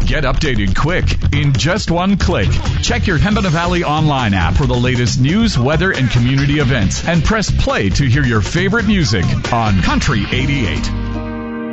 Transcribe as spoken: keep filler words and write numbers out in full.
Get updated quick in just one click. Check your Pembina Valley online app for the latest news, weather, and community events, and press play to hear your favorite music on Country eighty-eight.